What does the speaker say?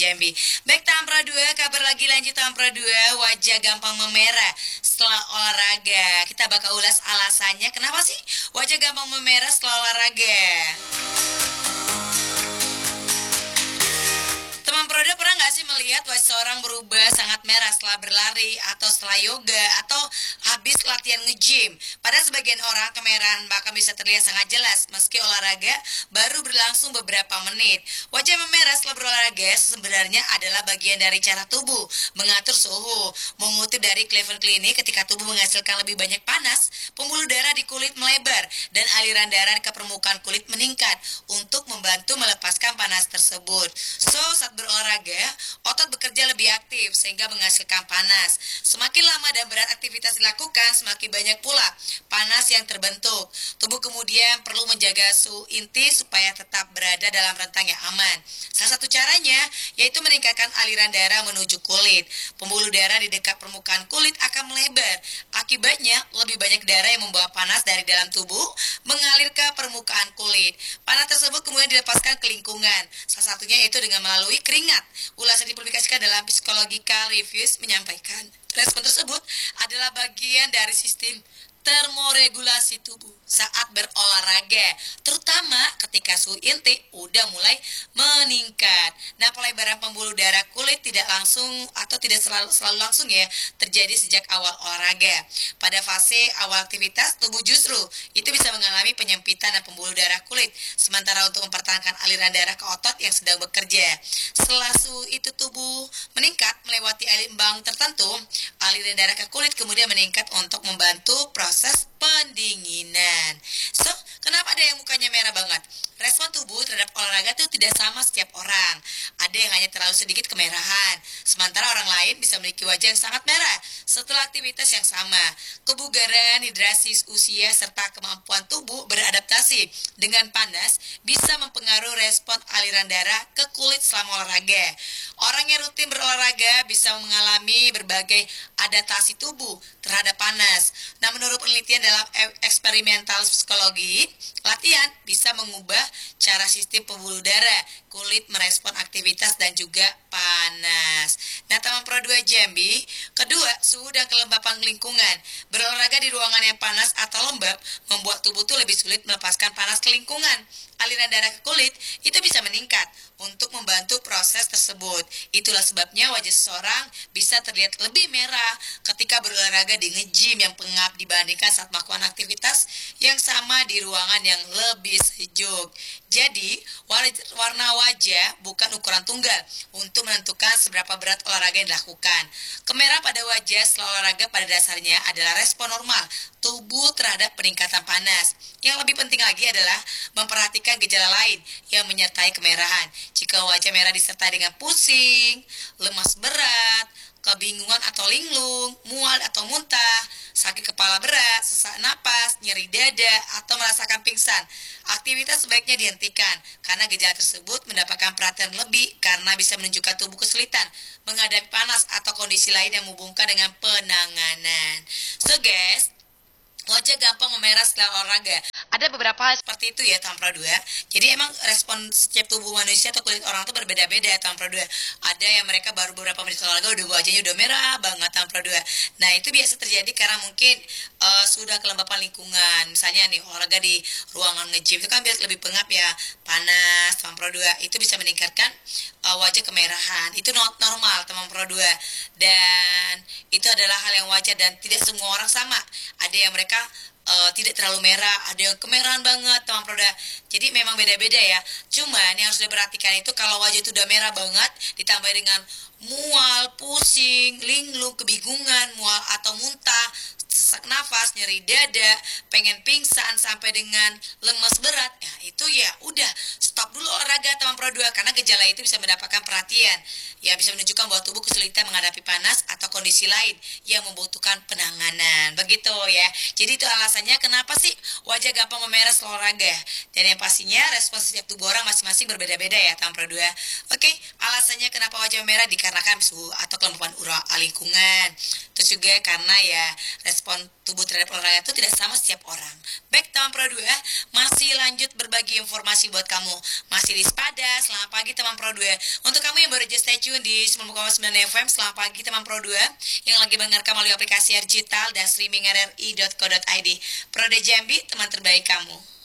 Jambi. Baik Tampra 2, kabar lagi lanjut Tampra 2, wajah gampang memerah setelah olahraga. Kita bakal ulas alasannya kenapa sih wajah gampang memerah setelah olahraga. Teman Proda pernah nggak sih melihat wajah seorang berubah sangat merah setelah berlari atau setelah yoga atau habis latihan nge-gym? Pada sebagian orang kemerahan bahkan bisa terlihat sangat jelas meski olahraga baru berlangsung beberapa menit. Wajah memerah setelah berolahraga sebenarnya adalah bagian dari cara tubuh mengatur suhu. Mengutip dari Cleveland Clinic, ketika tubuh menghasilkan lebih banyak panas, pembuluh darah di kulit melebar dan aliran darah ke permukaan kulit meningkat untuk membantu melepaskan panas tersebut. Saat berolahraga, otot bekerja lebih aktif sehingga menghasilkan panas. Semakin lama dan berat aktivitas dilakukan, semakin banyak pula panas yang terbentuk. Tubuh kemudian perlu menjaga suhu inti supaya tetap berada dalam rentang yang aman. Salah satu caranya yaitu meningkatkan aliran darah menuju kulit. Pembuluh darah di dekat permukaan kulit akan melebar. Akibatnya, lebih banyak darah yang membawa panas dari dalam tubuh mengalir ke permukaan kulit. Panas tersebut kemudian dilepaskan ke lingkungan. Salah satunya itu dengan melalui keringat. Ulasan dipublikasikan dalam Psychological Reviews menyampaikan respon tersebut adalah bagian dari sistem termoregulasi tubuh saat berolahraga, terutama ketika suhu inti udah mulai meningkat. Nah, pelebaran pembuluh darah kulit tidak langsung atau tidak selalu langsung ya terjadi sejak awal olahraga. Pada fase awal aktivitas, tubuh justru itu bisa mengalami penyempitan dan pembuluh darah kulit, sementara untuk mempertahankan aliran darah ke otot yang sedang bekerja. Setelah suhu itu tubuh meningkat melewati aliran tertentu, aliran darah ke kulit kemudian meningkat untuk membantu proses pendinginan. So, kenapa ada yang mukanya merah banget? Respon tubuh terhadap olahraga itu tidak sama setiap orang. Ada yang hanya terlalu sedikit kemerahan, sementara orang lain bisa memiliki wajah yang sangat merah setelah aktivitas yang sama. Kebugaran, hidrasi usia, serta kemampuan tubuh beradaptasi dengan panas bisa mempengaruhi respon aliran darah ke kulit selama olahraga. Orang yang rutin berolahraga bisa mengalami berbagai adaptasi tubuh terhadap panas. Nah, menurut penelitian dalam eksperimental psikologi, latihan bisa mengubah cara sistem pembuluh darah kulit merespon aktivitas dan juga panas. Nah, teman Pro 2 Jambi, kedua, suhu dan kelembapan lingkungan. Berolahraga di ruangan yang panas atau lembab membuat tubuh tuh lebih sulit melepaskan panas ke lingkungan. Aliran darah ke kulit itu bisa meningkat untuk membantu proses tersebut. Itulah sebabnya wajah seseorang bisa terlihat lebih merah ketika berolahraga di nge-gym yang pengap dibandingkan saat melakukan aktivitas yang sama di ruangan yang lebih sejuk. Jadi, warna wajah bukan ukuran tunggal untuk menentukan seberapa berat olahraga yang dilakukan. Kemerahan pada wajah setelah olahraga pada dasarnya adalah respon normal tubuh terhadap peningkatan panas. Yang lebih penting lagi adalah memperhatikan gejala lain yang menyertai kemerahan. Jika wajah merah disertai dengan pusing, lemas berat, kebingungan atau linglung, mual atau muntah, sakit kepala berat, sesak napas, nyeri dada, atau merasakan pingsan, aktivitas sebaiknya dihentikan karena gejala tersebut mendapatkan perhatian lebih karena bisa menunjukkan tubuh kesulitan menghadapi panas atau kondisi lain yang menghubungkan dengan penanganan. So guys, wajah gampang memerah setelah olahraga. Ada beberapa hal seperti itu ya Tampra 2. Jadi emang respon setiap tubuh manusia atau kulit orang itu berbeda-beda Tampra 2. Ada yang mereka baru beberapa menit olahraga udah wajahnya udah merah banget Tampra 2. Nah, itu biasa terjadi karena mungkin sudah kelembapan lingkungan. Misalnya nih olahraga di ruangan nge-gym itu kan biasa lebih pengap ya, panas Tampra 2. Itu bisa meningkatkan wajah kemerahan. Itu normal teman Pro 2. Dan itu adalah hal yang wajar dan tidak semua orang sama. Ada yang mereka tidak terlalu merah, ada yang kemerahan banget teman Proda. Jadi memang beda-beda ya. Cuman yang harus diperhatikan itu kalau wajah itu udah merah banget ditambah dengan mual, pusing, linglung, kebingungan, mual atau muntah, sesak nafas, nyeri dada, pengen pingsan sampai dengan lemas berat, ya itu ya udah stop dulu olahraga teman Pro 2 karena gejala itu bisa mendapatkan perhatian. Ya bisa menunjukkan bahwa tubuh kesulitan menghadapi panas atau kondisi lain yang membutuhkan penanganan. Begitu ya. Jadi itu alasannya kenapa sih wajah gampang memerah setelah olahraga. Dan yang pastinya respons setiap tubuh orang masing-masing berbeda-beda ya teman Pro 2. Oke, alasannya kenapa wajah wajah merah dikarenakan suhu atau kelembapan lingkungan. Terus juga karena ya respon tubuh terhadap olahraga itu tidak sama setiap orang. Baik teman Pro 2, masih lanjut berbagi informasi buat kamu. Masih di Sepada, selamat pagi teman Pro 2. Untuk kamu yang baru aja stay tune di 90,9 FM, selamat pagi teman Pro 2 yang lagi mendengarkan melalui aplikasi digital dan streaming rri.co.id. Pro 2 Jambi, teman terbaik kamu.